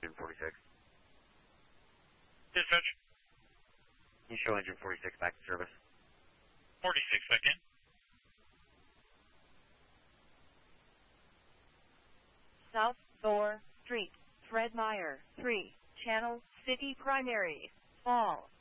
engine 46. Dispatch. Can you show engine 46 back in service? 46 back in. South Thor Street, Fred Meyer, 3, Channel City Primary, Fall.